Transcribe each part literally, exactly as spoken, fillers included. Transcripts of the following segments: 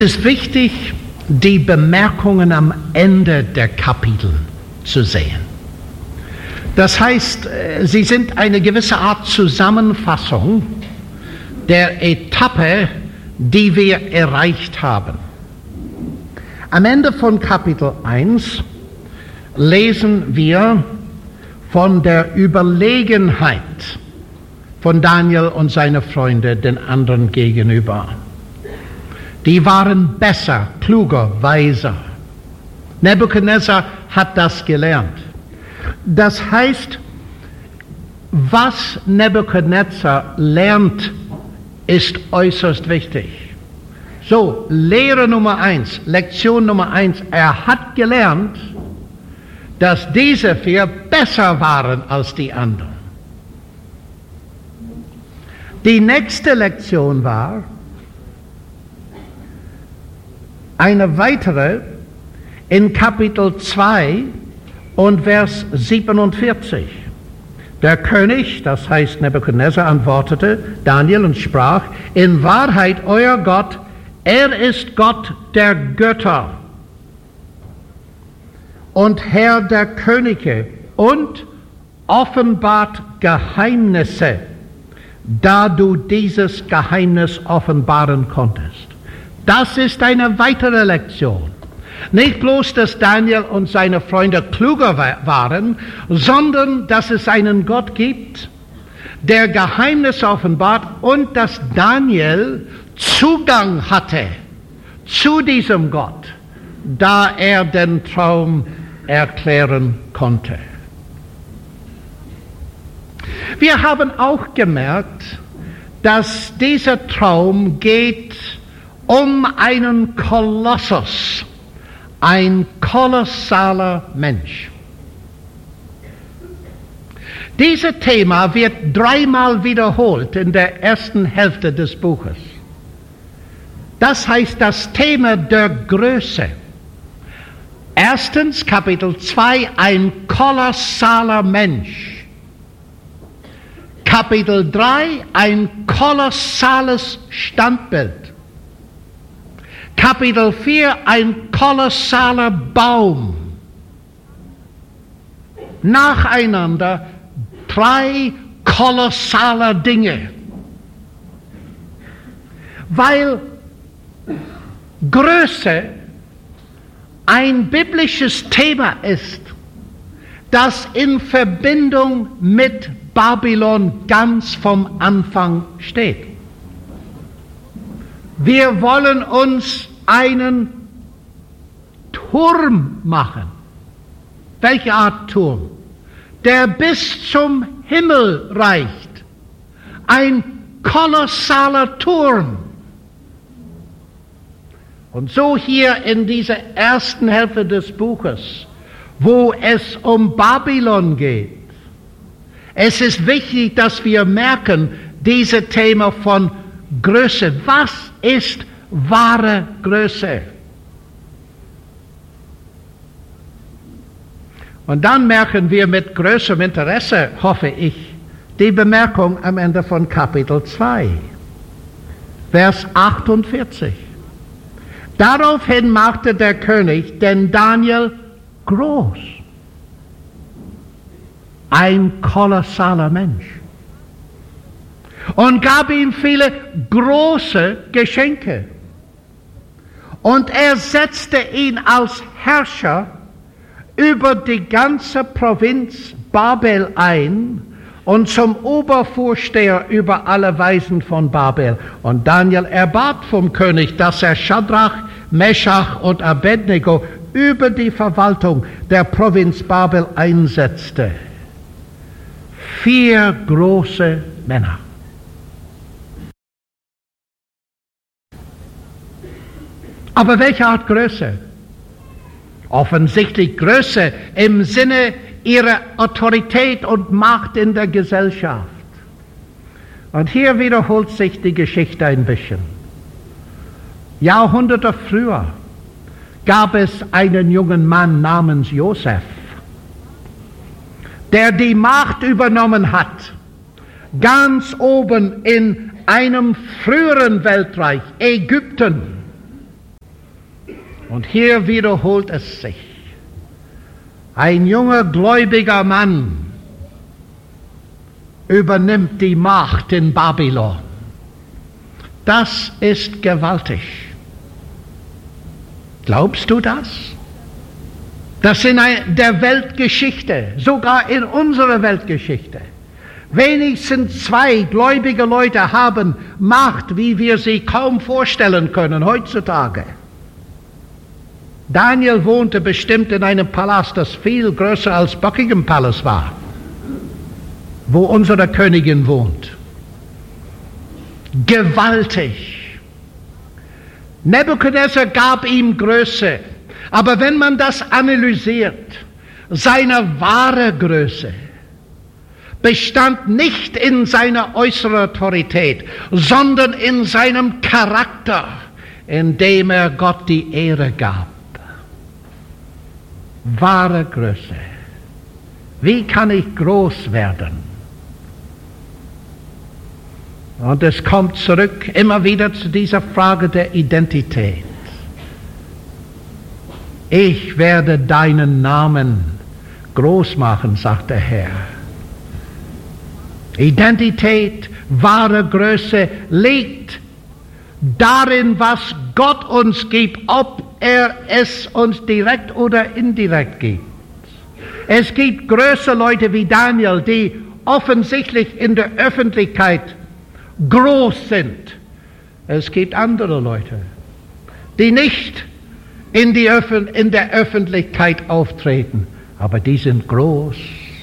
Es ist wichtig, die Bemerkungen am Ende der Kapitel zu sehen. Das heißt, sie sind eine gewisse Art Zusammenfassung der Etappe, die wir erreicht haben. Am Ende von Kapitel eins lesen wir von der Überlegenheit von Daniel und seinen Freunden den anderen gegenüber. Die waren besser, kluger, weiser. Nebukadnezar hat das gelernt. Das heißt, was Nebukadnezar lernt, ist äußerst wichtig. So, Lehre Nummer eins, Lektion Nummer eins, er hat gelernt, dass diese vier besser waren als die anderen. Die nächste Lektion war eine weitere in Kapitel zwei und Vers siebenundvierzig. Der König, das heißt Nebukadnezar, antwortete Daniel und sprach: In Wahrheit, euer Gott, er ist Gott der Götter und Herr der Könige und offenbart Geheimnisse, da du dieses Geheimnis offenbaren konntest. Das ist eine weitere Lektion. Nicht bloß, dass Daniel und seine Freunde kluger waren, sondern dass es einen Gott gibt, der Geheimnisse offenbart und dass Daniel Zugang hatte zu diesem Gott, da er den Traum erklären konnte. Wir haben auch gemerkt, dass dieser Traum geht um einen Kolossus, ein kolossaler Mensch. Dieses Thema wird dreimal wiederholt in der ersten Hälfte des Buches. Das heißt das Thema der Größe. Erstens, Kapitel zwei, ein kolossaler Mensch. Kapitel drei, ein kolossales Standbild. Kapitel vier, ein kolossaler Baum. Nacheinander drei kolossale Dinge. Weil Größe ein biblisches Thema ist, das in Verbindung mit Babylon ganz vom Anfang steht. Wir wollen uns einen Turm machen. Welche Art Turm? Der bis zum Himmel reicht. Ein kolossaler Turm. Und so hier in dieser ersten Hälfte des Buches, wo es um Babylon geht. Es ist wichtig, dass wir merken, dieses Thema von Größe. Was ist wahre Größe? Und dann merken wir mit größerem Interesse, hoffe ich, die Bemerkung am Ende von Kapitel zwei, Vers achtundvierzig. Daraufhin machte der König den Daniel groß. Ein kolossaler Mensch. Und gab ihm viele große Geschenke. Und er setzte ihn als Herrscher über die ganze Provinz Babel ein und zum Obervorsteher über alle Weisen von Babel. Und Daniel erbat vom König, dass er Schadrach, Meschach und Abednego über die Verwaltung der Provinz Babel einsetzte. Vier große Männer. Aber welche Art Größe? Offensichtlich Größe im Sinne ihrer Autorität und Macht in der Gesellschaft. Und hier wiederholt sich die Geschichte ein bisschen. Jahrhunderte früher gab es einen jungen Mann namens Josef, der die Macht übernommen hat, ganz oben in einem früheren Weltreich, Ägypten. Und hier wiederholt es sich. Ein junger gläubiger Mann übernimmt die Macht in Babylon. Das ist gewaltig. Glaubst du das? Das in der Weltgeschichte, sogar in unserer Weltgeschichte. Wenigstens zwei gläubige Leute haben Macht, wie wir sie kaum vorstellen können heutzutage. Daniel wohnte bestimmt in einem Palast, das viel größer als Buckingham Palace war, wo unsere Königin wohnt. Gewaltig. Nebukadnezar gab ihm Größe, aber wenn man das analysiert, seine wahre Größe bestand nicht in seiner äußeren Autorität, sondern in seinem Charakter, in dem er Gott die Ehre gab. Wahre Größe. Wie kann ich groß werden? Und es kommt zurück immer wieder zu dieser Frage der Identität. Ich werde deinen Namen groß machen, sagt der Herr. Identität, wahre Größe liegt darin, was Gott uns gibt, ob er es uns direkt oder indirekt gibt. Es gibt größere Leute wie Daniel, die offensichtlich in der Öffentlichkeit groß sind. Es gibt andere Leute, die nicht in, die Öffn- in der Öffentlichkeit auftreten, aber die sind groß.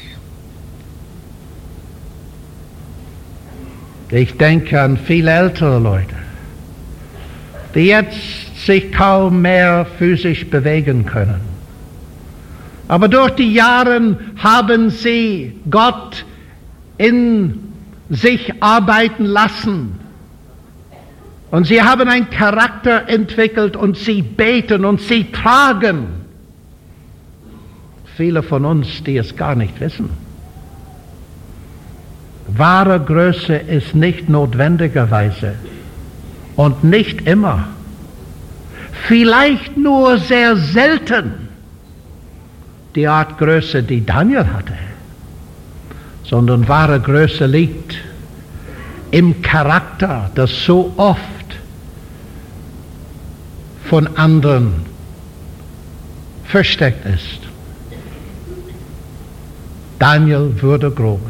Ich denke an viele ältere Leute, die jetzt sich kaum mehr physisch bewegen können. Aber durch die Jahre haben sie Gott in sich arbeiten lassen. Und sie haben einen Charakter entwickelt und sie beten und sie tragen. Viele von uns, die es gar nicht wissen. Wahre Größe ist nicht notwendigerweise und nicht immer, vielleicht nur sehr selten die Art Größe, die Daniel hatte, sondern wahre Größe liegt im Charakter, das so oft von anderen versteckt ist. Daniel wurde groß.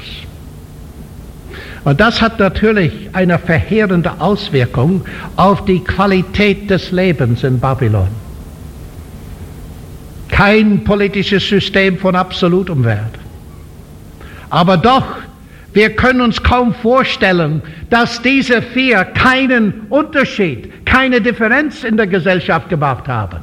Und das hat natürlich eine verheerende Auswirkung auf die Qualität des Lebens in Babylon. Kein politisches System von absolutem Wert. Aber doch, wir können uns kaum vorstellen, dass diese vier keinen Unterschied, keine Differenz in der Gesellschaft gemacht haben.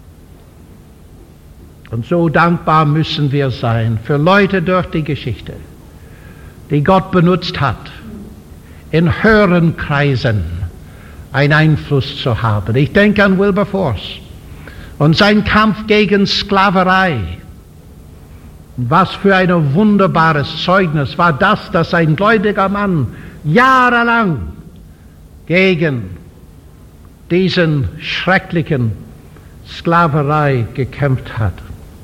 Und so dankbar müssen wir sein für Leute durch die Geschichte, die Gott benutzt hat, in höheren Kreisen einen Einfluss zu haben. Ich denke an Wilberforce und seinen Kampf gegen Sklaverei. Was für ein wunderbares Zeugnis war das, dass ein gläubiger Mann jahrelang gegen diesen schrecklichen Sklaverei gekämpft hat.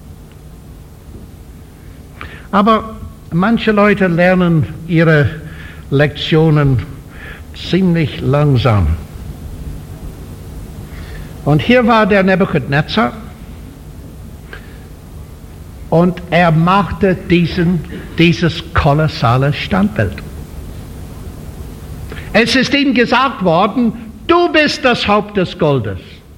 Aber manche Leute lernen ihre Lektionen ziemlich langsam. Und hier war der Nebukadnezar und er machte diesen, dieses kolossale Standbild. Es ist ihm gesagt worden, du bist das Haupt des Goldes.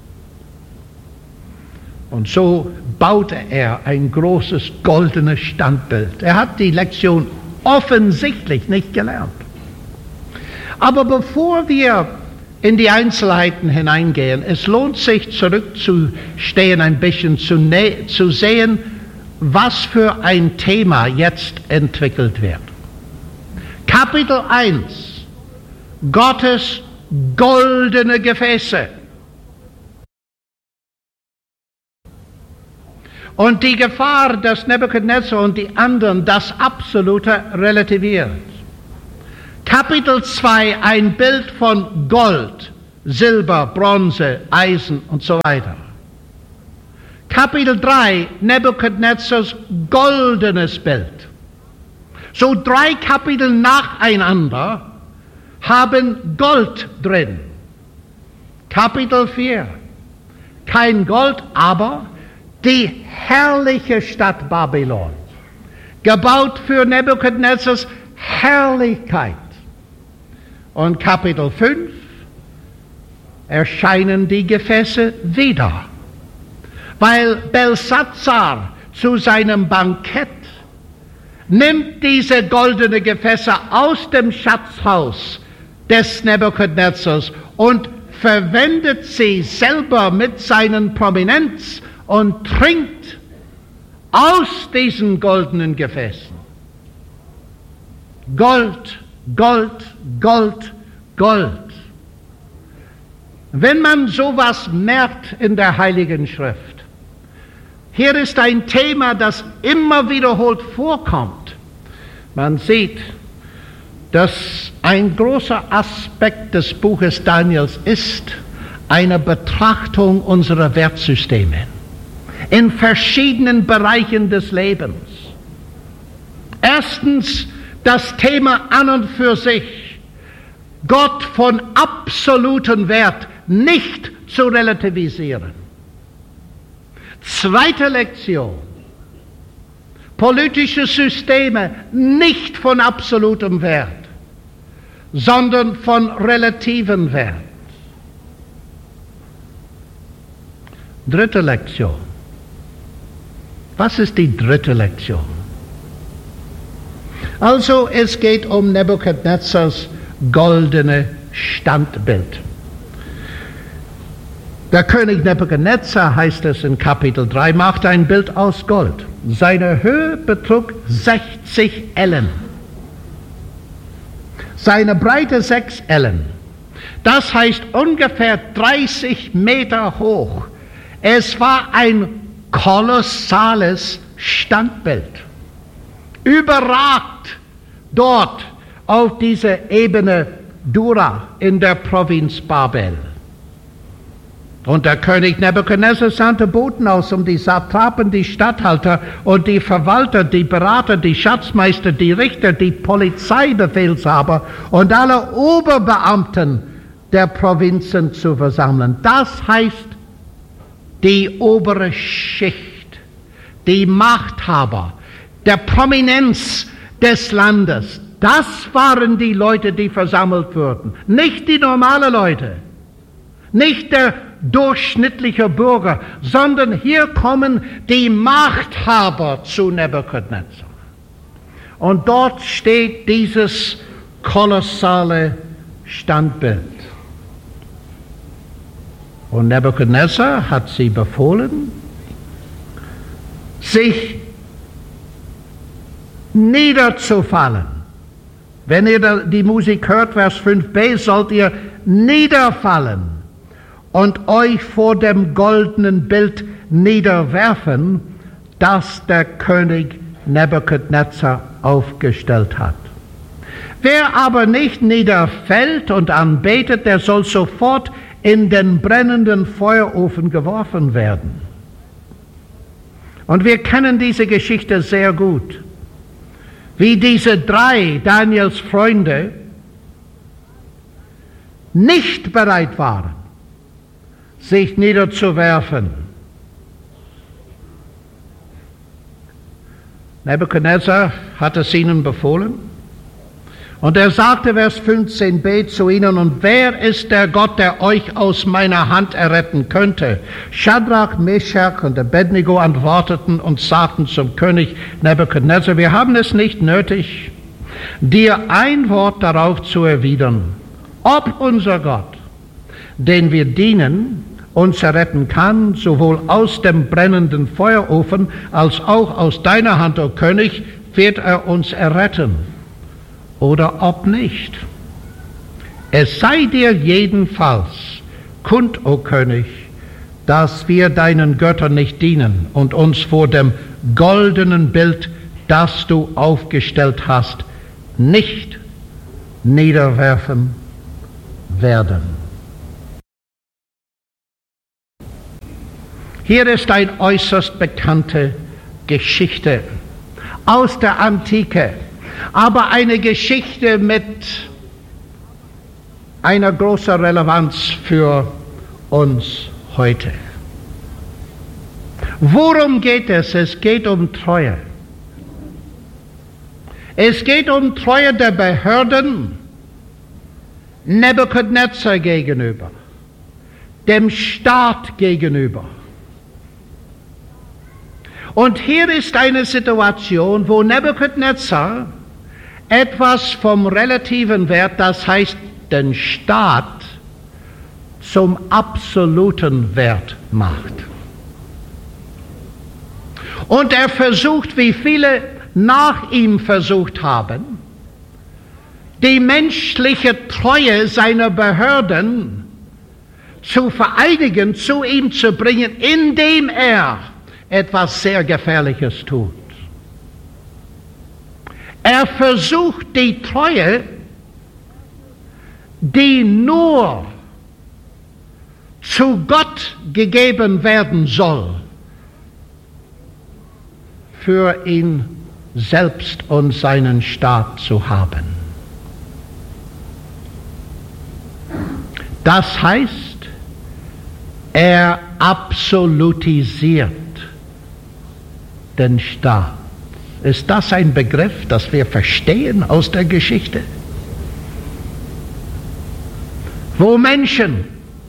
Und so baute er ein großes goldenes Standbild. Er hat die Lektion offensichtlich nicht gelernt. Aber bevor wir in die Einzelheiten hineingehen, es lohnt sich zurückzustehen ein bisschen, zu, ne- zu sehen, was für ein Thema jetzt entwickelt wird. Kapitel eins, Gottes goldene Gefäße. Und die Gefahr, dass Nebukadnezar und die anderen das Absolute relativiert. Kapitel zwei, ein Bild von Gold, Silber, Bronze, Eisen und so weiter. Kapitel drei, Nebukadnezars goldenes Bild. So drei Kapitel nacheinander haben Gold drin. Kapitel vier, kein Gold, aber die herrliche Stadt Babylon, gebaut für Nebukadnezars Herrlichkeit. Und Kapitel fünf erscheinen die Gefäße wieder, weil Belsatzar zu seinem Bankett nimmt diese goldene Gefäße aus dem Schatzhaus des Nebukadnezars und verwendet sie selber mit seinen Prominenz und trinkt aus diesen goldenen Gefäßen. Gold, Gold, Gold, Gold. Wenn man sowas merkt in der Heiligen Schrift, hier ist ein Thema, das immer wiederholt vorkommt. Man sieht, dass ein großer Aspekt des Buches Daniels ist eine Betrachtung unserer Wertsysteme in verschiedenen Bereichen des Lebens. Erstens das Thema an und für sich, Gott von absolutem Wert nicht zu relativisieren. Zweite Lektion, politische Systeme nicht von absolutem Wert, sondern von relativem Wert. Dritte Lektion. Was ist die dritte Lektion? Also es geht um Nebukadnezars goldene Standbild. Der König Nebukadnezar, heißt es in Kapitel drei, machte ein Bild aus Gold. Seine Höhe betrug sechzig Ellen. Seine Breite sechs Ellen. Das heißt ungefähr dreißig Meter hoch. Es war ein kolossales Standbild. Überragt dort auf dieser Ebene Dura in der Provinz Babel. Und der König Nebukadnezar sandte Boten aus, um die Satrapen, die Statthalter und die Verwalter, die Berater, die Schatzmeister, die Richter, die Polizeibefehlshaber und alle Oberbeamten der Provinzen zu versammeln. Das heißt, die obere Schicht, die Machthaber, der Prominenz des Landes, das waren die Leute, die versammelt wurden. Nicht die normalen Leute, nicht der durchschnittliche Bürger, sondern hier kommen die Machthaber zu Nebukadnezar. Und dort steht dieses kolossale Standbild. Und Nebukadnezar hat sie befohlen, sich niederzufallen. Wenn ihr die Musik hört, Vers fünf b, sollt ihr niederfallen und euch vor dem goldenen Bild niederwerfen, das der König Nebukadnezar aufgestellt hat. Wer aber nicht niederfällt und anbetet, der soll sofort in den brennenden Feuerofen geworfen werden. Und wir kennen diese Geschichte sehr gut, wie diese drei Daniels Freunde nicht bereit waren, sich niederzuwerfen. Nebukadnezar hat es ihnen befohlen. Und er sagte, Vers fünfzehn b zu ihnen, und wer ist der Gott, der euch aus meiner Hand erretten könnte? Schadrach, Meshach und Abednego antworteten und sagten zum König Nebukadnezar, wir haben es nicht nötig, dir ein Wort darauf zu erwidern, ob unser Gott, den wir dienen, uns erretten kann, sowohl aus dem brennenden Feuerofen als auch aus deiner Hand, o König, wird er uns erretten. Oder ob nicht. Es sei dir jedenfalls kund, o König, dass wir deinen Göttern nicht dienen und uns vor dem goldenen Bild, das du aufgestellt hast, nicht niederwerfen werden. Hier ist eine äußerst bekannte Geschichte aus der Antike, aber eine Geschichte mit einer großen Relevanz für uns heute. Worum geht es? Es geht um Treue. Es geht um Treue der Behörden Nebukadnezar gegenüber, dem Staat gegenüber. Und hier ist eine Situation, wo Nebukadnezar etwas vom relativen Wert, das heißt den Staat, zum absoluten Wert macht. Und er versucht, wie viele nach ihm versucht haben, die menschliche Treue seiner Behörden zu vereinigen, zu ihm zu bringen, indem er etwas sehr Gefährliches tut. Er versucht die Treue, die nur zu Gott gegeben werden soll, für ihn selbst und seinen Staat zu haben. Das heißt, er absolutisiert den Staat. Ist das ein Begriff, das wir verstehen aus der Geschichte? Wo Menschen,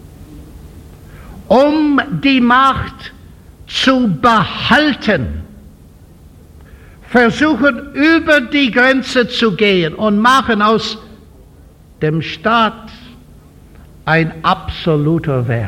um die Macht zu behalten, versuchen über die Grenze zu gehen und machen aus dem Staat ein absoluter Wert.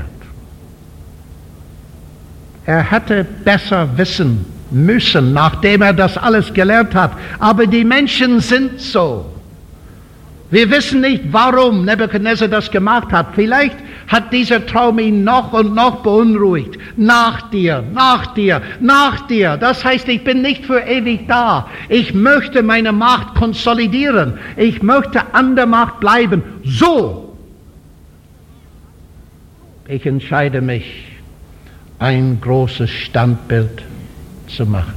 Er hätte besser wissen müssen, nachdem er das alles gelernt hat. Aber die Menschen sind so. Wir wissen nicht, warum Nebukadnezar das gemacht hat. Vielleicht hat dieser Traum ihn noch und noch beunruhigt. Nach dir, nach dir, nach dir. Das heißt, ich bin nicht für ewig da. Ich möchte meine Macht konsolidieren. Ich möchte an der Macht bleiben. So. Ich entscheide mich, ein großes Standbild zu machen.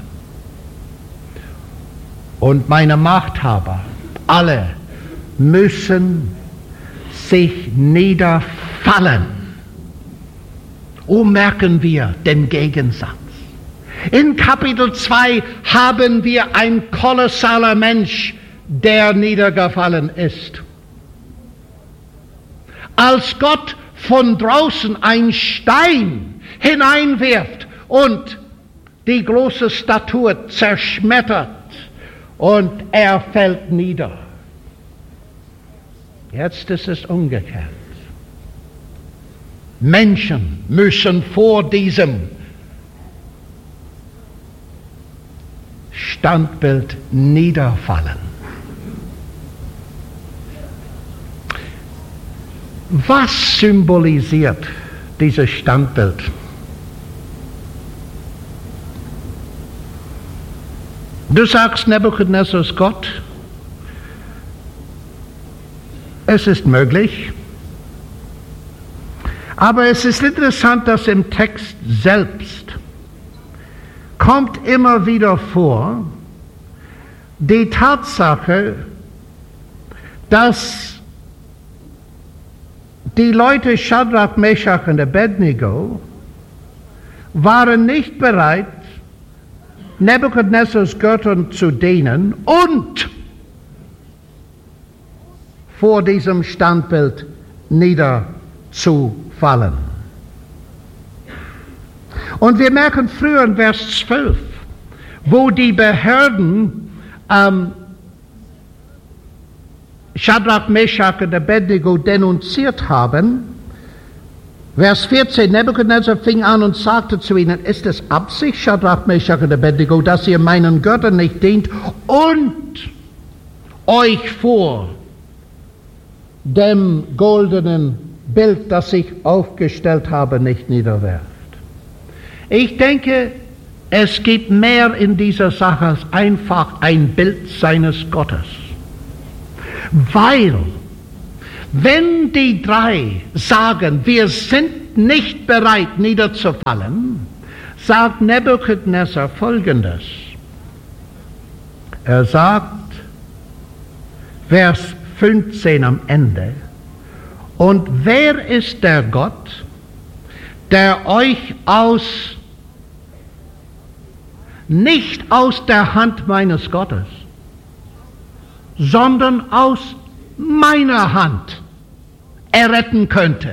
Und meine Machthaber, alle, müssen sich niederfallen. Oh, merken wir den Gegensatz. In Kapitel zwei haben wir ein kolossaler Mensch, der niedergefallen ist. Als Gott von draußen ein Stein hineinwirft und die große Statue zerschmettert und er fällt nieder. Jetzt ist es umgekehrt. Menschen müssen vor diesem Standbild niederfallen. Was symbolisiert dieses Standbild? Du sagst, Nebukadnezar ist Gott. Es ist möglich. Aber es ist interessant, dass im Text selbst kommt immer wieder vor die Tatsache, dass die Leute Schadrach, Meshach und Abednego waren nicht bereit, Nebukadnezars Göttern zu dienen und vor diesem Standbild niederzufallen. Und wir merken früher in Vers zwölf, wo die Behörden ähm, Schadrach, Meshach und Abednego denunziert haben. Vers vierzehn, Nebukadnezar fing an und sagte zu ihnen, ist es Absicht, Schadrach, Meshach und Abednego, dass ihr meinen Göttern nicht dient und euch vor dem goldenen Bild, das ich aufgestellt habe, nicht niederwerft? Ich denke, es gibt mehr in dieser Sache als einfach ein Bild seines Gottes. Weil, wenn die drei sagen, wir sind nicht bereit niederzufallen, sagt Nebukadnezar Folgendes. Er sagt, Vers fünfzehn am Ende, und wer ist der Gott, der euch aus, nicht aus der Hand meines Gottes, sondern aus meiner Hand erretten könnte?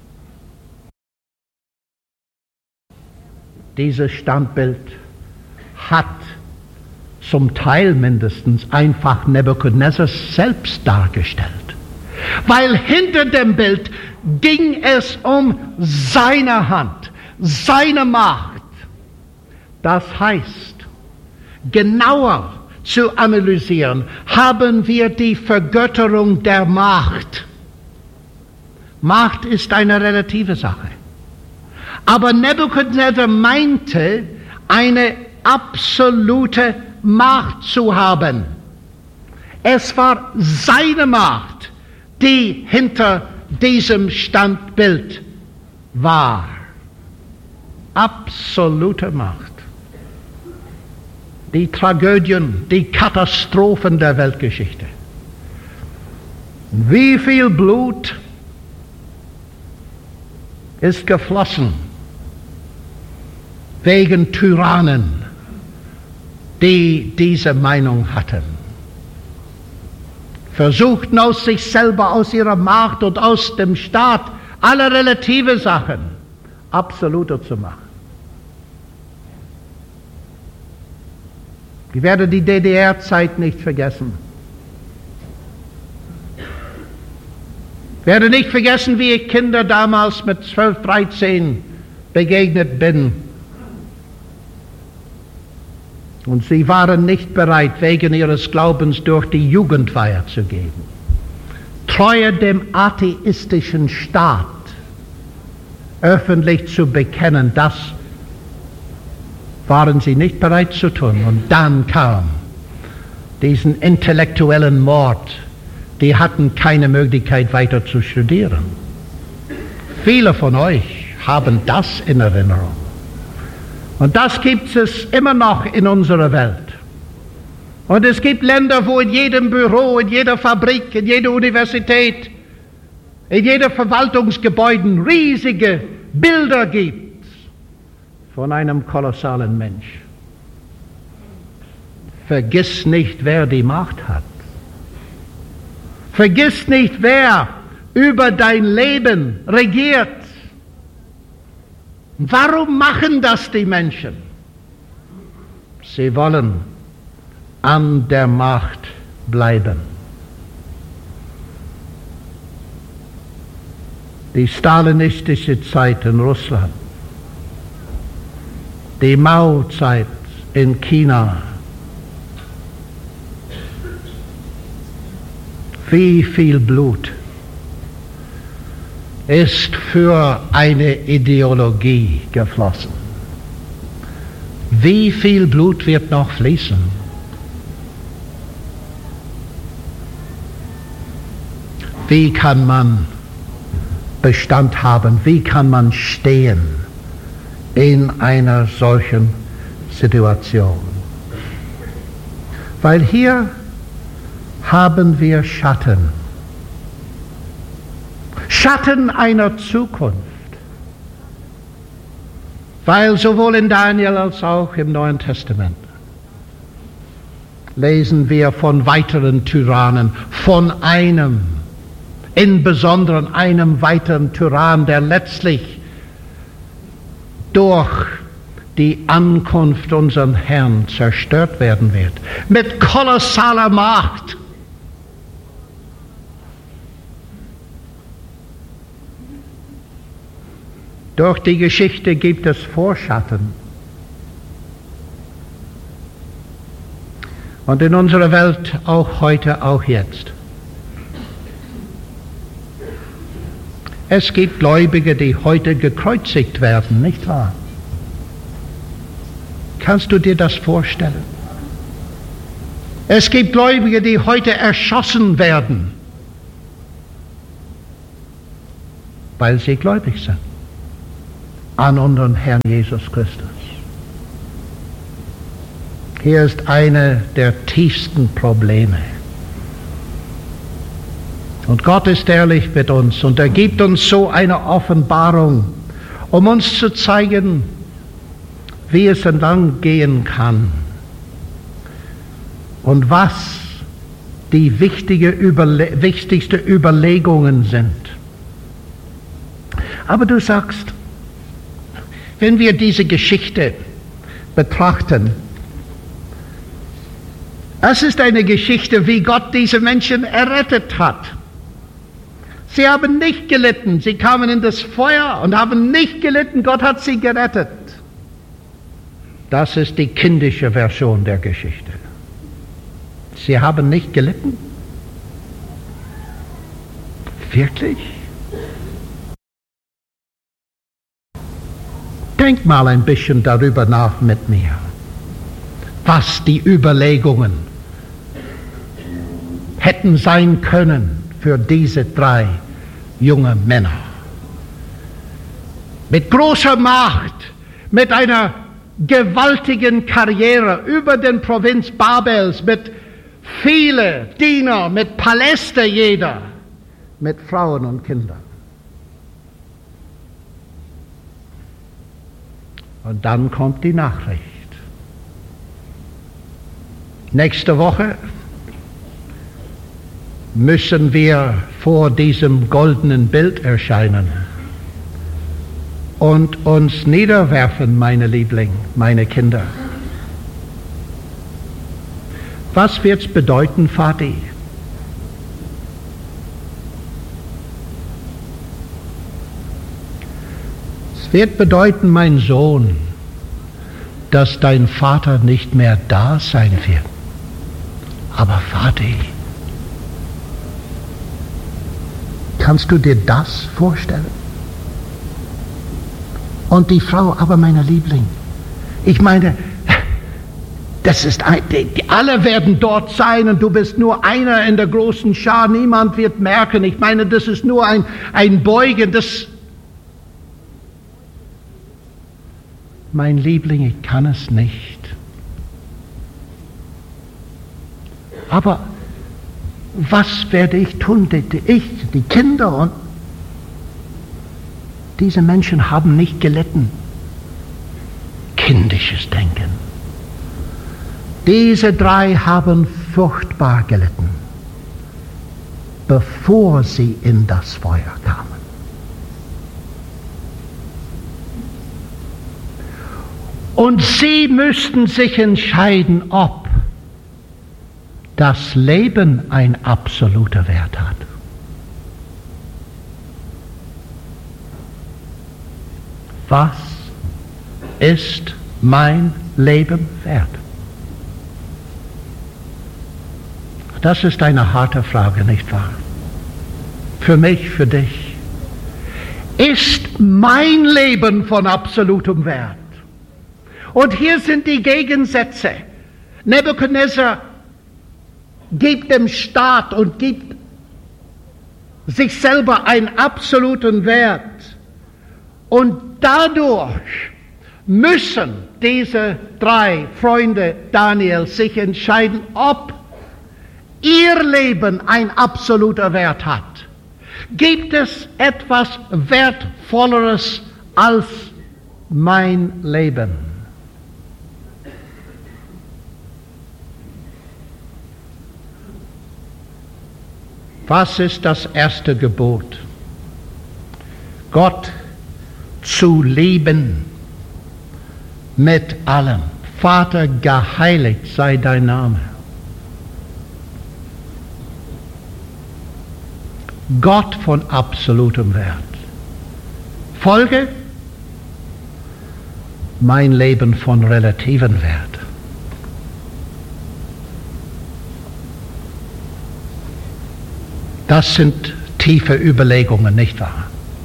Dieses Standbild hat zum Teil mindestens einfach Nebukadnezar selbst dargestellt. Weil hinter dem Bild ging es um seine Hand, seine Macht. Das heißt, genauer zu analysieren, haben wir die Vergötterung der Macht. Macht ist eine relative Sache. Aber Nebukadnezar meinte, eine absolute Macht zu haben. Es war seine Macht, die hinter diesem Standbild war. Absolute Macht. Die Tragödien, die Katastrophen der Weltgeschichte. Wie viel Blut ist geflossen wegen Tyrannen, die diese Meinung hatten. Versuchten aus sich selber, aus ihrer Macht und aus dem Staat alle relative Sachen absoluter zu machen. Ich werde die D D R-Zeit nicht vergessen. Ich werde nicht vergessen, wie ich Kinder damals mit zwölf, dreizehn begegnet bin. Und sie waren nicht bereit, wegen ihres Glaubens durch die Jugendweihe zu gehen. Treue dem atheistischen Staat öffentlich zu bekennen, das waren sie nicht bereit zu tun. Und dann kam diesen intellektuellen Mord. Die hatten keine Möglichkeit weiter zu studieren. Viele von euch haben das in Erinnerung. Und das gibt es immer noch in unserer Welt. Und es gibt Länder, wo in jedem Büro, in jeder Fabrik, in jeder Universität, in jeder Verwaltungsgebäude riesige Bilder gibt von einem kolossalen Mensch. Vergiss nicht, wer die Macht hat. Vergiss nicht, wer über dein Leben regiert. Warum machen das die Menschen? Sie wollen an der Macht bleiben. Die stalinistische Zeit in Russland, die Mao-Zeit in China, wie viel Blut ist für eine Ideologie geflossen. Wie viel Blut wird noch fließen? Wie kann man Bestand haben? Wie kann man stehen in einer solchen Situation? Weil hier haben wir Schatten. Schatten einer Zukunft. Weil sowohl in Daniel als auch im Neuen Testament lesen wir von weiteren Tyrannen, von einem, insbesondere einem weiteren Tyrann, der letztlich durch die Ankunft unseres Herrn zerstört werden wird. Mit kolossaler Macht. Durch die Geschichte gibt es Vorschatten. Und in unserer Welt auch heute, auch jetzt. Es gibt Gläubige, die heute gekreuzigt werden, nicht wahr? Kannst du dir das vorstellen? Es gibt Gläubige, die heute erschossen werden, weil sie gläubig sind an unseren Herrn Jesus Christus. Hier ist eine der tiefsten Probleme. Und Gott ist ehrlich mit uns und er gibt uns so eine Offenbarung, um uns zu zeigen, wie es entlang gehen kann und was die wichtige Überle- wichtigste Überlegungen sind. Aber du sagst, wenn wir diese Geschichte betrachten, es ist eine Geschichte, wie Gott diese Menschen errettet hat. Sie haben nicht gelitten, sie kamen in das Feuer und haben nicht gelitten, Gott hat sie gerettet. Das ist die kindische Version der Geschichte. Sie haben nicht gelitten? Wirklich? Denk mal ein bisschen darüber nach mit mir, was die Überlegungen hätten sein können für diese drei junge Männer. Mit großer Macht, mit einer gewaltigen Karriere über den Provinz Babels, mit viele Diener, mit Paläste jeder, mit Frauen und Kindern. Und dann kommt die Nachricht. Nächste Woche müssen wir vor diesem goldenen Bild erscheinen und uns niederwerfen, meine Liebling, meine Kinder. Was wird's bedeuten, Vati? Es wird bedeuten, mein Sohn, dass dein Vater nicht mehr da sein wird. Aber Vati, kannst du dir das vorstellen? Und die Frau, aber meine Liebling, ich meine, das ist ein, die, die, alle werden dort sein und du bist nur einer in der großen Schar, niemand wird merken. Ich meine, das ist nur ein, ein Beugen, das... Mein Liebling, ich kann es nicht. Aber was werde ich tun? Die, die, ich, die Kinder und diese Menschen haben nicht gelitten. Kindisches Denken. Diese drei haben furchtbar gelitten, bevor sie in das Feuer kamen. Und sie müssten sich entscheiden, ob das Leben ein absoluter Wert hat. Was ist mein Leben wert? Das ist eine harte Frage, nicht wahr? Für mich, für dich. Ist mein Leben von absolutem Wert? Und hier sind die Gegensätze. Nebukadnezar gibt dem Staat und gibt sich selber einen absoluten Wert. Und dadurch müssen diese drei Freunde Daniels sich entscheiden, ob ihr Leben ein absoluter Wert hat. Gibt es etwas Wertvolleres als mein Leben? Was ist das erste Gebot? Gott zu lieben mit allem. Vater, geheiligt sei dein Name. Gott von absolutem Wert. Folge, mein Leben von relativen Wert. Das sind tiefe Überlegungen, nicht wahr?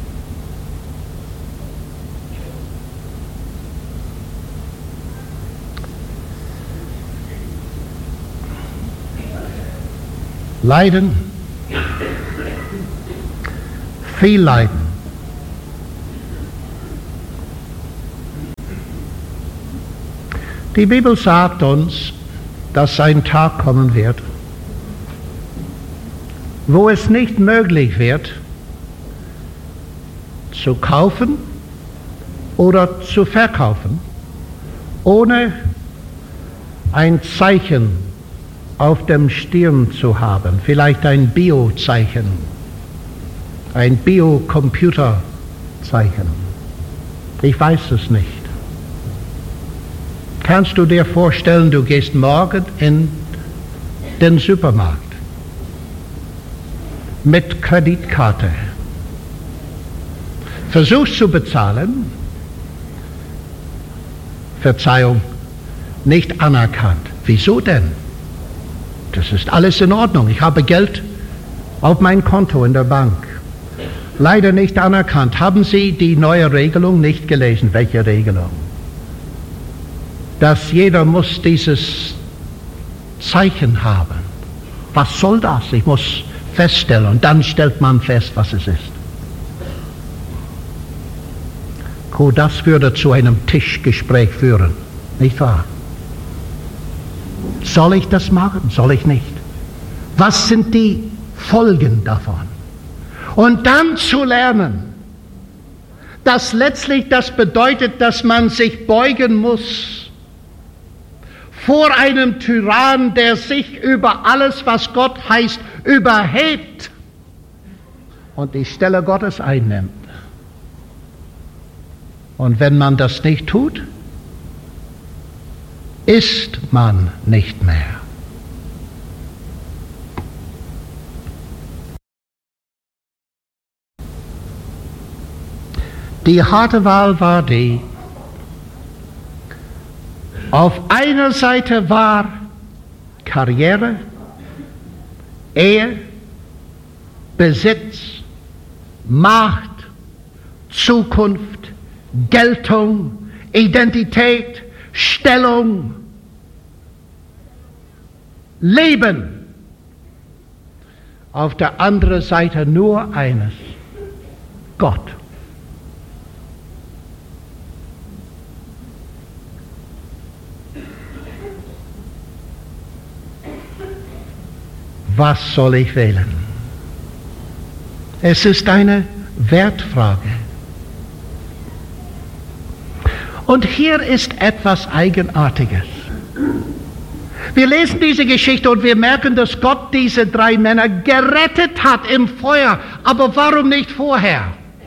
Leiden, viel Leiden. Die Bibel sagt uns, dass ein Tag kommen wird, wo es nicht möglich wird, zu kaufen oder zu verkaufen, ohne ein Zeichen auf dem Stirn zu haben, vielleicht ein Biozeichen, ein Biocomputerzeichen. Ich weiß es nicht. Kannst du dir vorstellen, du gehst morgen in den Supermarkt mit Kreditkarte, versuchst zu bezahlen, Verzeihung, nicht anerkannt. Wieso denn? Das ist alles in Ordnung. Ich habe Geld auf mein Konto in der Bank. Leider nicht anerkannt. Haben Sie die neue Regelung nicht gelesen? Welche Regelung? Dass jeder muss dieses Zeichen haben. Was soll das? Ich muss feststellen. Und dann stellt man fest, was es ist. Oh, das würde zu einem Tischgespräch führen. Nicht wahr? Soll ich das machen? Soll ich nicht? Was sind die Folgen davon? Und dann zu lernen, dass letztlich das bedeutet, dass man sich beugen muss vor einem Tyrann, der sich über alles, was Gott heißt, überhebt und die Stelle Gottes einnimmt. Und wenn man das nicht tut, ist man nicht mehr. Die harte Wahl war die, auf einer Seite war Karriere, Ehe, Besitz, Macht, Zukunft, Geltung, Identität, Stellung, Leben. Auf der anderen Seite nur eines: Gott. Was soll ich wählen? Es ist eine Wertfrage. Und hier ist etwas Eigenartiges. Wir lesen diese Geschichte und wir merken, dass Gott diese drei Männer gerettet hat im Feuer. Aber warum nicht vorher?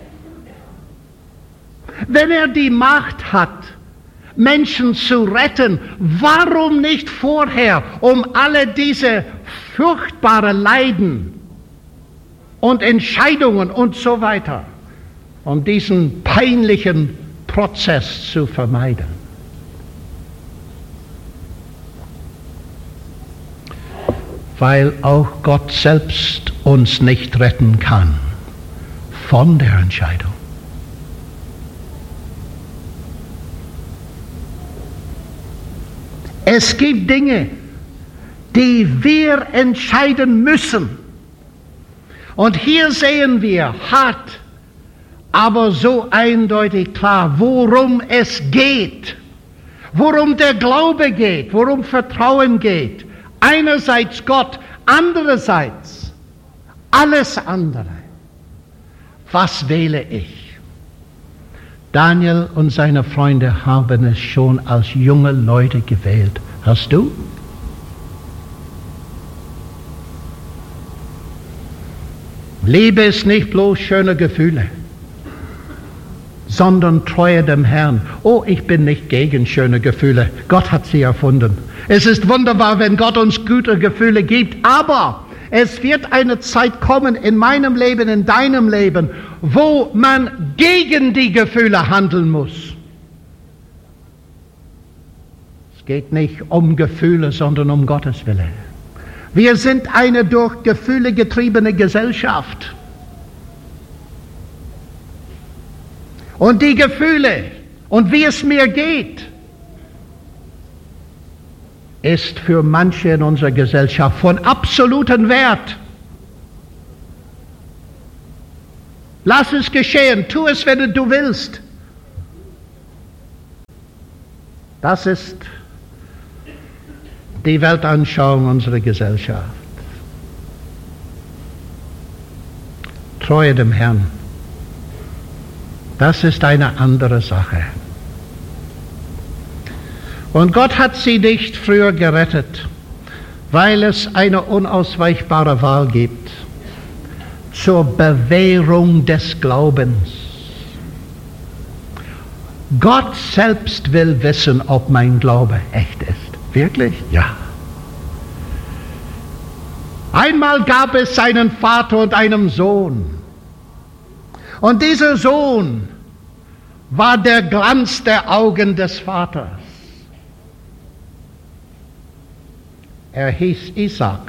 Wenn er die Macht hat, Menschen zu retten, warum nicht vorher, um alle diese furchtbaren Leiden und Entscheidungen und so weiter, um diesen peinlichen Prozess zu vermeiden? Weil auch Gott selbst uns nicht retten kann von der Entscheidung. Es gibt Dinge, die wir entscheiden müssen. Und hier sehen wir hart, aber so eindeutig klar, worum es geht, worum der Glaube geht, worum Vertrauen geht. Einerseits Gott, andererseits alles andere. Was wähle ich? Daniel und seine Freunde haben es schon als junge Leute gewählt. Hast du? Liebe ist nicht bloß schöne Gefühle, sondern Treue dem Herrn. Oh, ich bin nicht gegen schöne Gefühle. Gott hat sie erfunden. Es ist wunderbar, wenn Gott uns gute Gefühle gibt, aber es wird eine Zeit kommen in meinem Leben, in deinem Leben, wo man gegen die Gefühle handeln muss. Es geht nicht um Gefühle, sondern um Gottes Wille. Wir sind eine durch Gefühle getriebene Gesellschaft. Und die Gefühle und wie es mir geht, ist für manche in unserer Gesellschaft von absolutem Wert. Lass es geschehen, tu es, wenn du willst. Das ist die Weltanschauung unserer Gesellschaft. Treue dem Herrn, das ist eine andere Sache. Und Gott hat sie nicht früher gerettet, weil es eine unausweichbare Wahl gibt zur Bewährung des Glaubens. Gott selbst will wissen, ob mein Glaube echt ist. Wirklich? Ja. Einmal gab es einen Vater und einen Sohn. Und dieser Sohn war der Glanz der Augen des Vaters. Er hieß Isaac.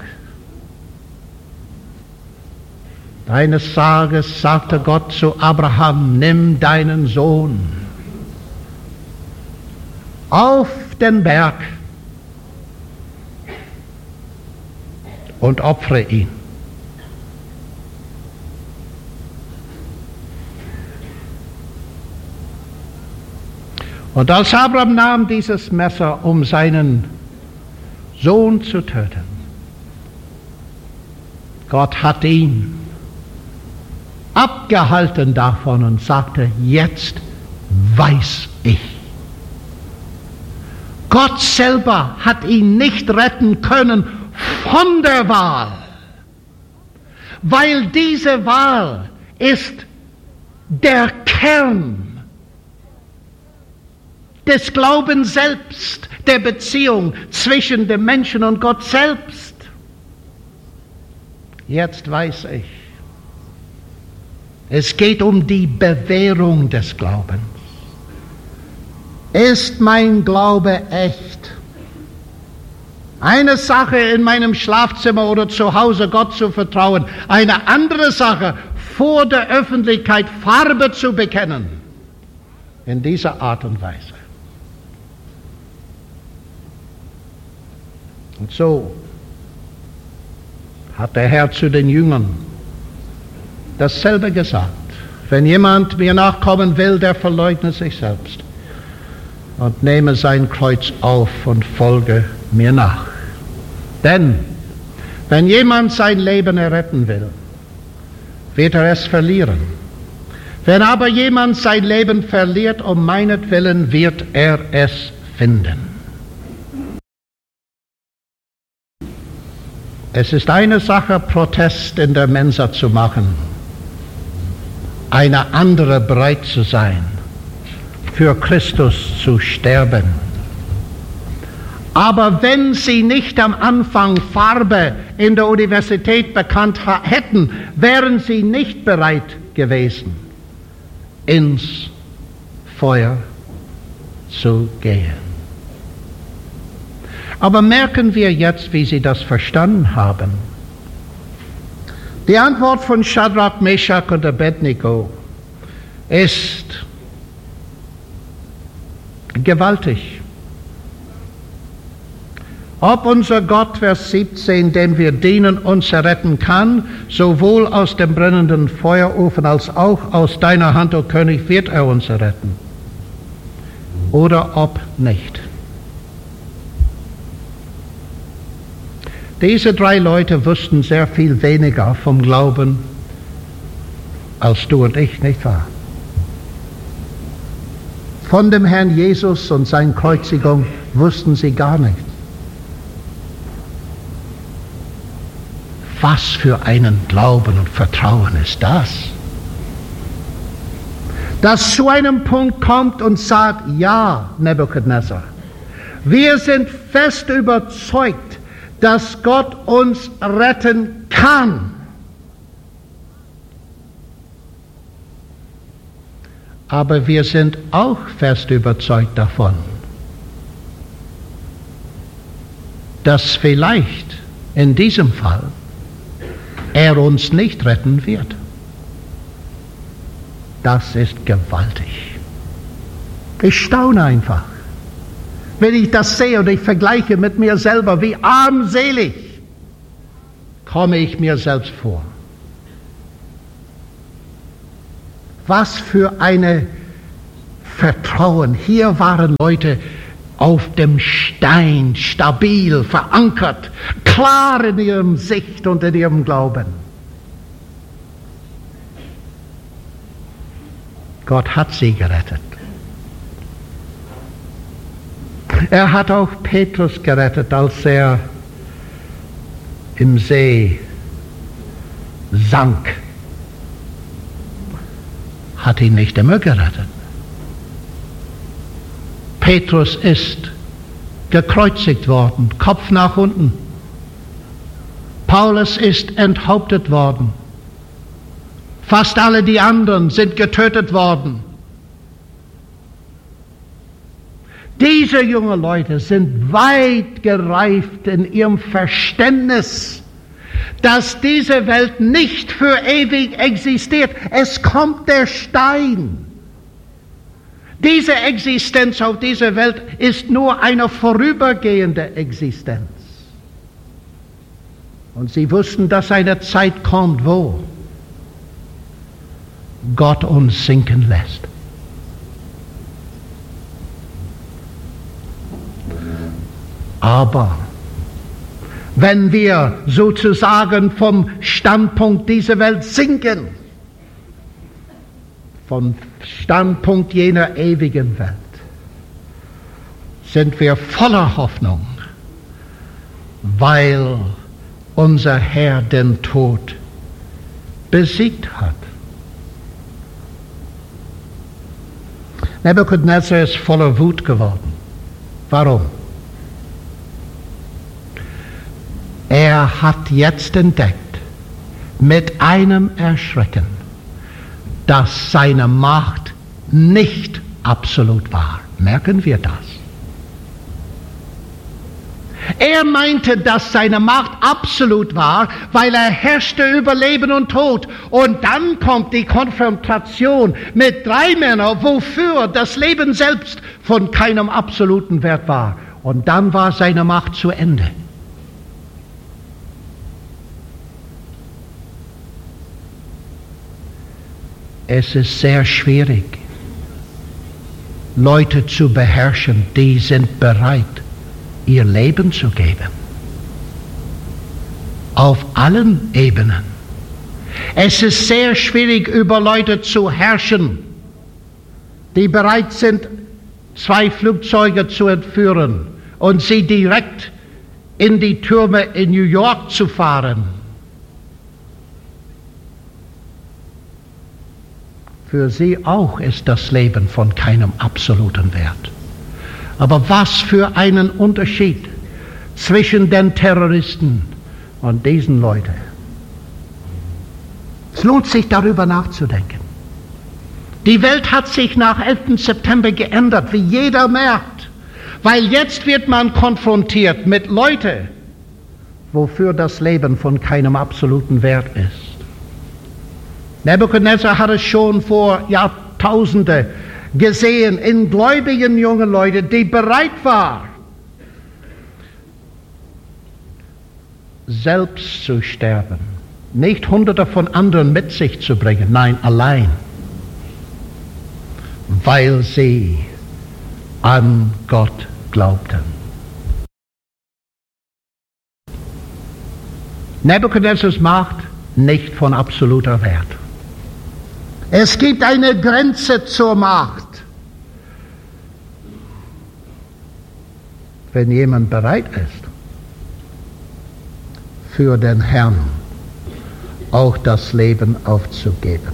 Eines Tages sagte Gott zu Abraham, nimm deinen Sohn auf den Berg und opfere ihn. Und als Abraham nahm dieses Messer, um seinen Sohn zu töten, Gott hat ihn abgehalten davon und sagte, jetzt weiß ich. Gott selber hat ihn nicht retten können von der Wahl, weil diese Wahl ist der Kern des Glaubens selbst, der Beziehung zwischen dem Menschen und Gott selbst. Jetzt weiß ich, es geht um die Bewährung des Glaubens. Ist mein Glaube echt? Eine Sache in meinem Schlafzimmer oder zu Hause Gott zu vertrauen, eine andere Sache vor der Öffentlichkeit Farbe zu bekennen. In dieser Art und Weise. Und so hat der Herr zu den Jüngern dasselbe gesagt. Wenn jemand mir nachkommen will, der verleugne sich selbst und nehme sein Kreuz auf und folge mir nach. Denn wenn jemand sein Leben erretten will, wird er es verlieren. Wenn aber jemand sein Leben verliert, um meinetwillen, wird er es finden. Es ist eine Sache, Protest in der Mensa zu machen, eine andere bereit zu sein, für Christus zu sterben. Aber wenn sie nicht am Anfang Farbe in der Universität bekannt hätten, wären sie nicht bereit gewesen, ins Feuer zu gehen. Aber merken wir jetzt, wie sie das verstanden haben. Die Antwort von Shadrach, Meshach und Abednego ist gewaltig. Ob unser Gott, Vers siebzehn, dem wir dienen, uns erretten kann, sowohl aus dem brennenden Feuerofen als auch aus deiner Hand, o König, wird er uns erretten. Oder ob nicht. Diese drei Leute wussten sehr viel weniger vom Glauben als du und ich, nicht wahr? Von dem Herrn Jesus und seiner Kreuzigung wussten sie gar nichts. Was für einen Glauben und Vertrauen ist das? Das zu einem Punkt kommt und sagt, ja, Nebukadnezar, wir sind fest überzeugt, dass Gott uns retten kann. Aber wir sind auch fest überzeugt davon, dass vielleicht in diesem Fall er uns nicht retten wird. Das ist gewaltig. Ich staune einfach, wenn ich das sehe und ich vergleiche mit mir selber, wie armselig komme ich mir selbst vor. Was für ein Vertrauen. Hier waren Leute, auf dem Stein stabil verankert, klar in ihrem Sicht und in ihrem Glauben. Gott hat sie gerettet. Er hat auch Petrus gerettet, als er im See sank. Hat ihn nicht immer gerettet. Petrus ist gekreuzigt worden, Kopf nach unten. Paulus ist enthauptet worden. Fast alle die anderen sind getötet worden. Diese jungen Leute sind weit gereift in ihrem Verständnis, dass diese Welt nicht für ewig existiert. Es kommt der Stein. Diese Existenz auf dieser Welt ist nur eine vorübergehende Existenz. Und sie wussten, dass eine Zeit kommt, wo Gott uns sinken lässt. Aber wenn wir sozusagen vom Standpunkt dieser Welt sinken, vom Standpunkt jener ewigen Welt, sind wir voller Hoffnung, weil unser Herr den Tod besiegt hat. Nebukadnezar ist voller Wut geworden. Warum? Er hat jetzt entdeckt, mit einem Erschrecken, dass seine Macht nicht absolut war. Merken wir das? Er meinte, dass seine Macht absolut war, weil er herrschte über Leben und Tod. Und dann kommt die Konfrontation mit drei Männern, wofür das Leben selbst von keinem absoluten Wert war. Und dann war seine Macht zu Ende. Es ist sehr schwierig, Leute zu beherrschen, die sind bereit, ihr Leben zu geben. Auf allen Ebenen. Es ist sehr schwierig, über Leute zu herrschen, die bereit sind, zwei Flugzeuge zu entführen und sie direkt in die Türme in New York zu fahren. Für sie auch ist das Leben von keinem absoluten Wert. Aber was für einen Unterschied zwischen den Terroristen und diesen Leuten. Es lohnt sich, darüber nachzudenken. Die Welt hat sich nach elften September geändert, wie jeder merkt. Weil jetzt wird man konfrontiert mit Leuten, wofür das Leben von keinem absoluten Wert ist. Nebukadnezar hat es schon vor Jahrtausenden gesehen in gläubigen jungen Leuten, die bereit waren, selbst zu sterben. Nicht Hunderte von anderen mit sich zu bringen, nein, allein. Weil sie an Gott glaubten. Nebukadnezars Macht nicht von absoluter Wert. Es gibt eine Grenze zur Macht. Wenn jemand bereit ist, für den Herrn auch das Leben aufzugeben.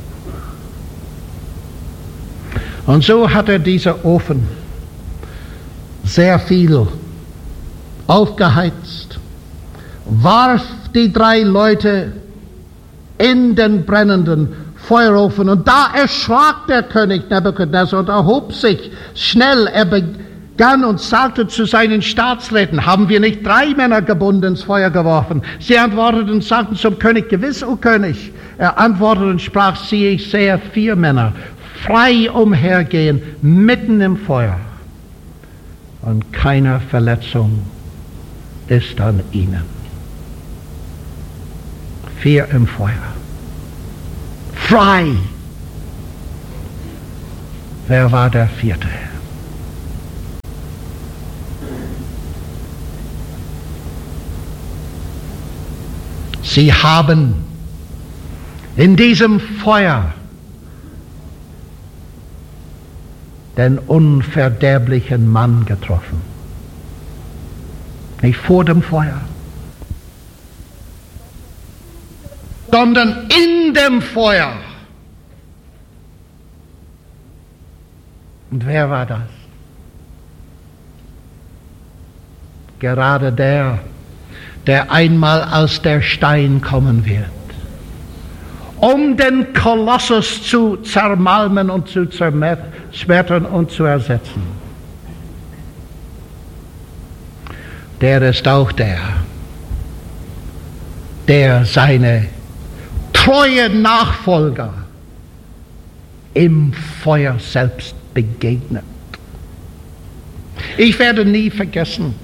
Und so hatte dieser Ofen sehr viel aufgeheizt, warf die drei Leute in den brennenden Feuerofen. Und da erschrak der König Nebukadnezar und erhob sich schnell. Er begann und sagte zu seinen Staatsräten: Haben wir nicht drei Männer gebunden ins Feuer geworfen? Sie antworteten und sagten zum König: Gewiss, o König. Er antwortete und sprach: Siehe, ich sehe vier Männer frei umhergehen, mitten im Feuer. Und keine Verletzung ist an ihnen. Vier im Feuer. Frei. Wer war der vierte? Sie haben in diesem Feuer den unverderblichen Mann getroffen. Nicht vor dem Feuer, sondern in dem Feuer. Und wer war das? Gerade der, der einmal aus der Stein kommen wird, um den Kolossus zu zermalmen und zu zerschmettern und zu ersetzen. Der ist auch der, der seine treue Nachfolger im Feuer selbst begegnet. Ich werde nie vergessen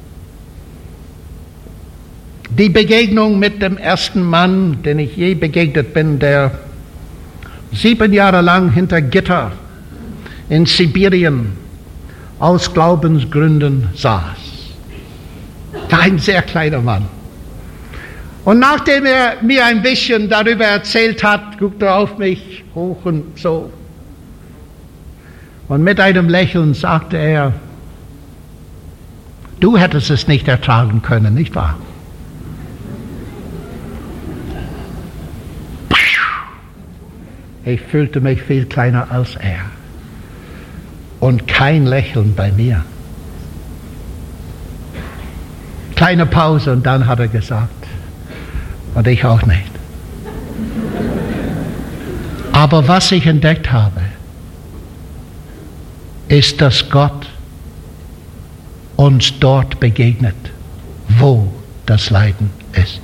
die Begegnung mit dem ersten Mann, den ich je begegnet bin, der sieben Jahre lang hinter Gitter in Sibirien aus Glaubensgründen saß. War ein sehr kleiner Mann. Und nachdem er mir ein bisschen darüber erzählt hat, guckte er auf mich hoch und so. Und mit einem Lächeln sagte er, du hättest es nicht ertragen können, nicht wahr? Ich fühlte mich viel kleiner als er. Und kein Lächeln bei mir. Kleine Pause und dann hat er gesagt, und ich auch nicht. Aber was ich entdeckt habe, ist, dass Gott uns dort begegnet, wo das Leiden ist.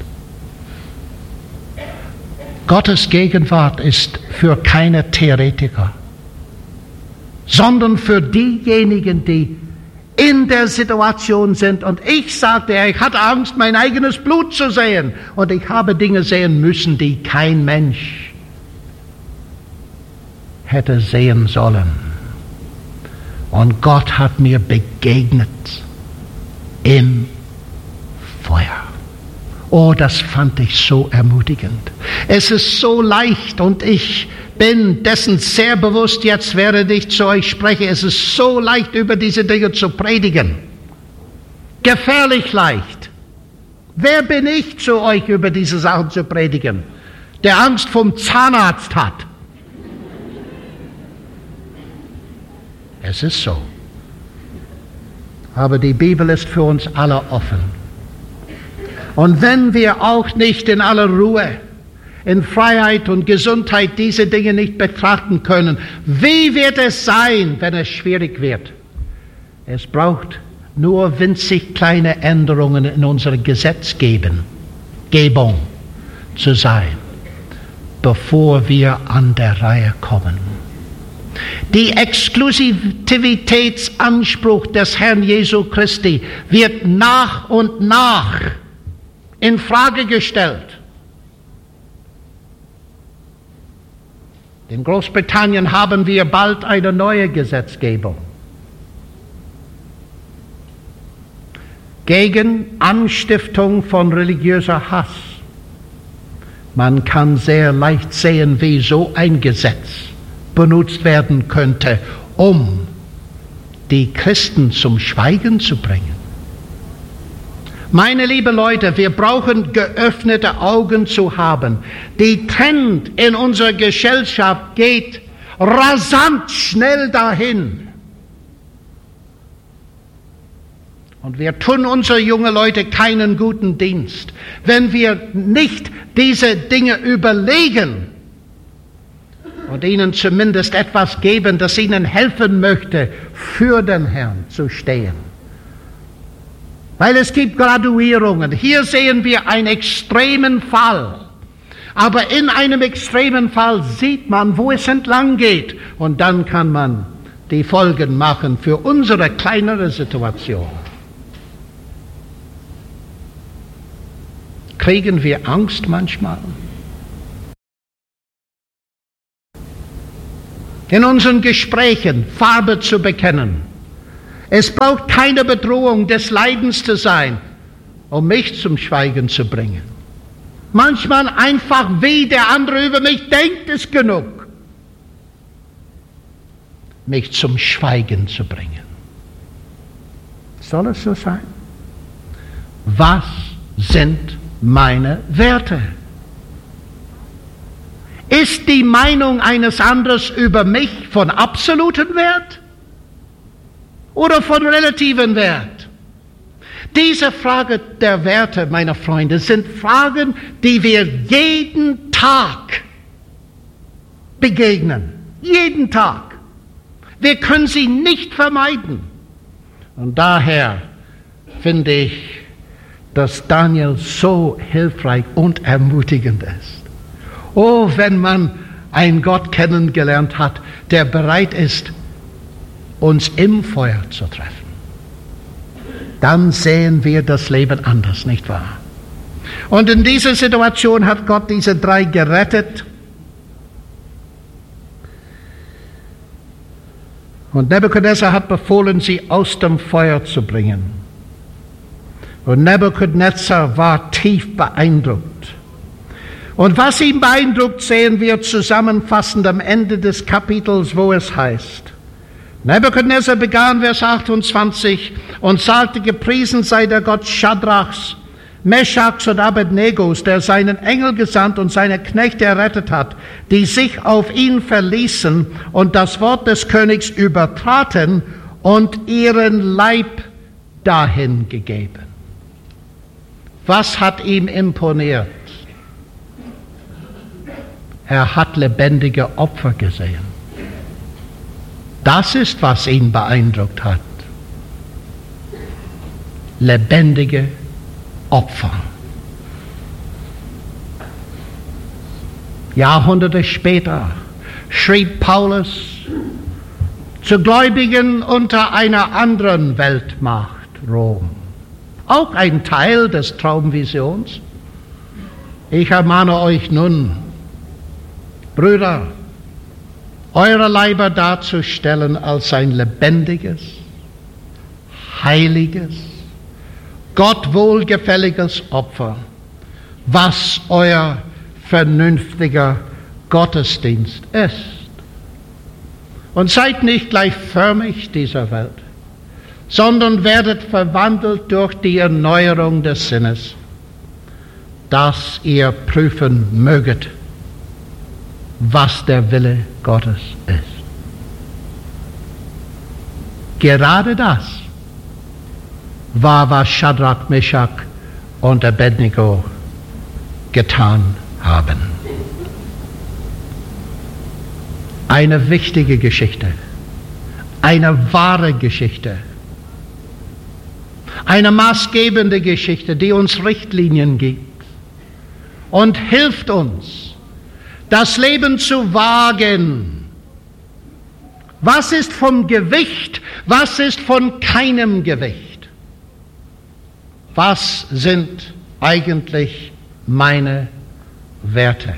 Gottes Gegenwart ist für keine Theoretiker, sondern für diejenigen, die in der Situation sind. Und ich sagte, ich hatte Angst, mein eigenes Blut zu sehen. Und ich habe Dinge sehen müssen, die kein Mensch hätte sehen sollen. Und Gott hat mir begegnet im Feuer. Oh, das fand ich so ermutigend. Es ist so leicht und ich bin dessen sehr bewusst, jetzt während ich zu euch spreche, es ist so leicht, über diese Dinge zu predigen. Gefährlich leicht. Wer bin ich, zu euch über diese Sachen zu predigen, der Angst vom Zahnarzt hat? Es ist so. Aber die Bibel ist für uns alle offen. Und wenn wir auch nicht in aller Ruhe, in Freiheit und Gesundheit diese Dinge nicht betrachten können, wie wird es sein, wenn es schwierig wird? Es braucht nur winzig kleine Änderungen in unserer Gesetzgebung Gebung zu sein, bevor wir an der Reihe kommen. Die Exklusivitätsanspruch des Herrn Jesu Christi wird nach und nach in Frage gestellt. In Großbritannien haben wir bald eine neue Gesetzgebung gegen Anstiftung von religiöser Hass. Man kann sehr leicht sehen, wie so ein Gesetz benutzt werden könnte, um die Christen zum Schweigen zu bringen. Meine lieben Leute, wir brauchen geöffnete Augen zu haben. Die Trend in unserer Gesellschaft geht rasant schnell dahin. Und wir tun unsere jungen Leute keinen guten Dienst, wenn wir nicht diese Dinge überlegen und ihnen zumindest etwas geben, das ihnen helfen möchte, für den Herrn zu stehen. Weil es gibt Graduierungen. Hier sehen wir einen extremen Fall. Aber in einem extremen Fall sieht man, wo es entlang geht. Und dann kann man die Folgen machen für unsere kleinere Situation. Kriegen wir Angst manchmal? In unseren Gesprächen Farbe zu bekennen. Es braucht keine Bedrohung des Leidens zu sein, um mich zum Schweigen zu bringen. Manchmal einfach, wie der andere über mich denkt, ist genug, mich zum Schweigen zu bringen. Soll es so sein? Was sind meine Werte? Ist die Meinung eines anderen über mich von absolutem Wert oder von relativem Wert? Diese Frage der Werte, meine Freunde, sind Fragen, die wir jeden Tag begegnen. Jeden Tag. Wir können sie nicht vermeiden. Und daher finde ich, dass Daniel so hilfreich und ermutigend ist. Oh, wenn man einen Gott kennengelernt hat, der bereit ist, uns im Feuer zu treffen, dann sehen wir das Leben anders, nicht wahr? Und in dieser Situation hat Gott diese drei gerettet. Und Nebukadnezar hat befohlen, sie aus dem Feuer zu bringen. Und Nebukadnezar war tief beeindruckt. Und was ihn beeindruckt, sehen wir zusammenfassend am Ende des Kapitels, wo es heißt: Nebukadnezar begann, Vers achtundzwanzig, und sagte, gepriesen sei der Gott Schadrachs, Meschachs und Abednegos, der seinen Engel gesandt und seine Knechte errettet hat, die sich auf ihn verließen und das Wort des Königs übertraten und ihren Leib dahin gegeben. Was hat ihm imponiert? Er hat lebendige Opfer gesehen. Das ist, was ihn beeindruckt hat. Lebendige Opfer. Jahrhunderte später schrieb Paulus zu Gläubigen unter einer anderen Weltmacht, Rom. Auch ein Teil des Traumvisions. Ich ermahne euch nun, Brüder, eure Leiber darzustellen als ein lebendiges, heiliges, Gott wohlgefälliges Opfer, was euer vernünftiger Gottesdienst ist. Und seid nicht gleichförmig dieser Welt, sondern werdet verwandelt durch die Erneuerung des Sinnes, dass ihr prüfen möget, was der Wille Gottes ist. Gerade das war, was Schadrach, Meschach und Abednego getan haben. Eine wichtige Geschichte, eine wahre Geschichte, eine maßgebende Geschichte, die uns Richtlinien gibt und hilft uns, das Leben zu wagen. Was ist vom Gewicht? Was ist von keinem Gewicht? Was sind eigentlich meine Werte?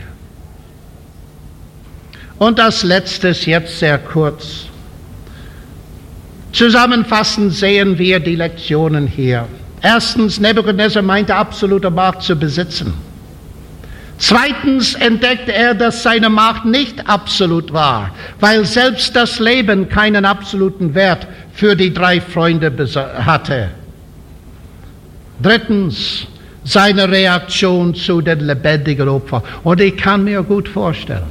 Und als letztes, jetzt sehr kurz. Zusammenfassend sehen wir die Lektionen hier. Erstens, Nebukadnezar meinte, absolute Macht zu besitzen. Zweitens entdeckte er, dass seine Macht nicht absolut war, weil selbst das Leben keinen absoluten Wert für die drei Freunde hatte. Drittens, seine Reaktion zu den lebendigen Opfern. Und ich kann mir gut vorstellen,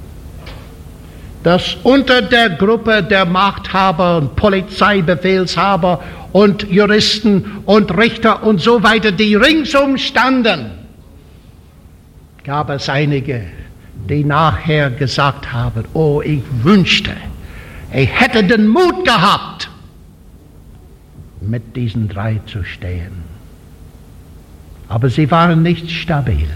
dass unter der Gruppe der Machthaber und Polizeibefehlshaber und Juristen und Richter und so weiter, die ringsum standen, gab es einige, die nachher gesagt haben, oh, ich wünschte, ich hätte den Mut gehabt, mit diesen drei zu stehen. Aber sie waren nicht stabil.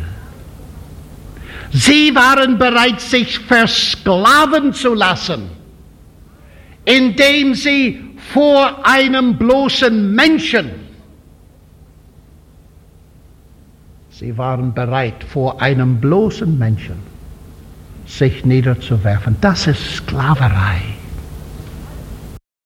Sie waren bereit, sich versklaven zu lassen, indem sie vor einem bloßen Menschen Sie waren bereit, vor einem bloßen Menschen sich niederzuwerfen. Das ist Sklaverei.